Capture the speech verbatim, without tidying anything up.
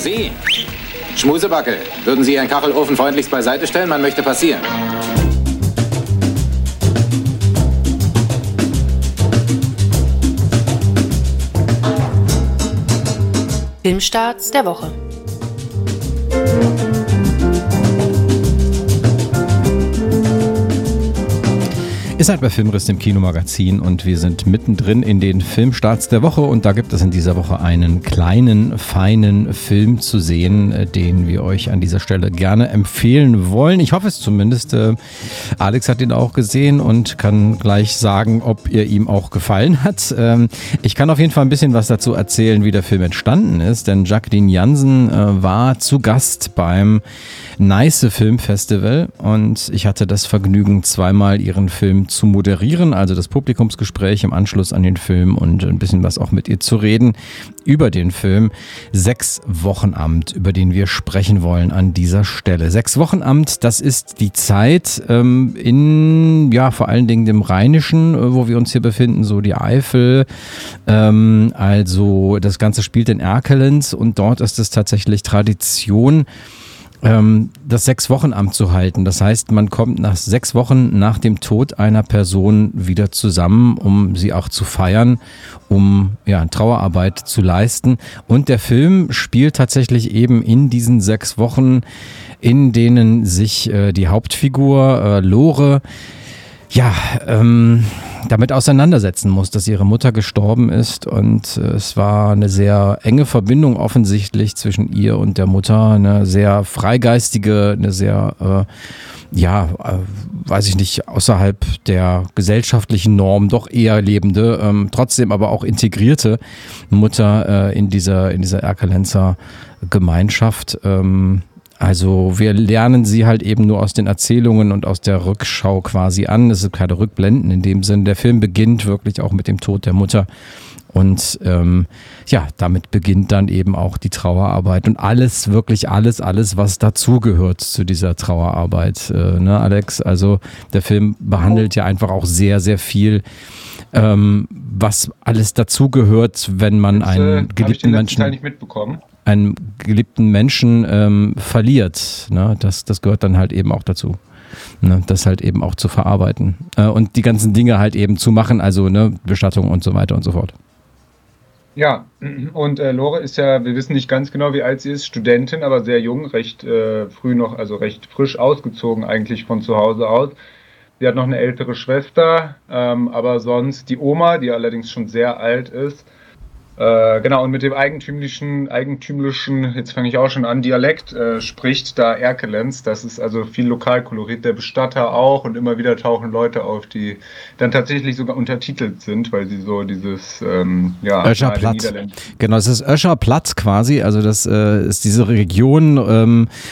Sie. Schmusebacke, würden Sie Ihren Kachelofen freundlichst beiseite stellen? Man möchte passieren. Filmstarts der Woche. Ihr seid bei Filmriss, dem Kinomagazin, und wir sind mittendrin in den Filmstarts der Woche, und da gibt es in dieser Woche einen kleinen, feinen Film zu sehen, den wir euch an dieser Stelle gerne empfehlen wollen. Ich hoffe es zumindest. Alex hat ihn auch gesehen und kann gleich sagen, ob er ihm auch gefallen hat. Ich kann auf jeden Fall ein bisschen was dazu erzählen, wie der Film entstanden ist, denn Jacqueline Jansen war zu Gast beim Nice Film Festival und ich hatte das Vergnügen, zweimal ihren Film zu moderieren, also das Publikumsgespräch im Anschluss an den Film und ein bisschen was auch mit ihr zu reden über den Film Sechs Wochenamt, über den wir sprechen wollen an dieser Stelle. Sechs Wochenamt, das ist die Zeit ähm, in, ja, vor allen Dingen dem Rheinischen, wo wir uns hier befinden, so die Eifel, ähm, also das Ganze spielt in Erkelenz und dort ist es tatsächlich Tradition, das Sechs-Wochen-Amt zu halten. Das heißt, man kommt nach sechs Wochen nach dem Tod einer Person wieder zusammen, um sie auch zu feiern, um ja, Trauerarbeit zu leisten. Und der Film spielt tatsächlich eben in diesen sechs Wochen, in denen sich äh, die Hauptfigur äh, Lore ja, ähm, damit auseinandersetzen muss, dass ihre Mutter gestorben ist, und äh, es war eine sehr enge Verbindung offensichtlich zwischen ihr und der Mutter, eine sehr freigeistige, eine sehr, äh, ja, äh, weiß ich nicht, außerhalb der gesellschaftlichen Norm doch eher lebende, ähm, trotzdem aber auch integrierte Mutter äh, in dieser, in dieser Erkelenzer Gemeinschaft. Ähm, Also wir lernen sie halt eben nur aus den Erzählungen und aus der Rückschau quasi an. Es sind keine Rückblenden in dem Sinn. Der Film beginnt wirklich auch mit dem Tod der Mutter. Und ähm, ja, damit beginnt dann eben auch die Trauerarbeit und alles, wirklich alles, alles, was dazugehört zu dieser Trauerarbeit, äh, ne, Alex? Also der Film behandelt ja einfach auch sehr, sehr viel, ähm, was alles dazugehört, wenn man Jetzt, einen äh, geliebten Menschen... Teil nicht mitbekommen. einen geliebten Menschen ähm, verliert, ne? das, das gehört dann halt eben auch dazu, ne? Das halt eben auch zu verarbeiten äh, und die ganzen Dinge halt eben zu machen, also ne, Bestattung und so weiter und so fort. Ja, und äh, Lore ist ja, wir wissen nicht ganz genau, wie alt sie ist, Studentin, aber sehr jung, recht äh, früh noch, also recht frisch ausgezogen eigentlich von zu Hause aus. Sie hat noch eine ältere Schwester, ähm, aber sonst die Oma, die allerdings schon sehr alt ist. Äh, genau, und mit dem eigentümlichen, eigentümlichen, jetzt fange ich auch schon an, Dialekt äh, spricht da Erkelenz. Das ist also viel Lokalkolorit, der Bestatter auch, und immer wieder tauchen Leute auf, die dann tatsächlich sogar untertitelt sind, weil sie so dieses, ähm, ja, Öscher Platz. Genau, es ist Öscher Platz quasi, also das äh, ist diese Region, ähm,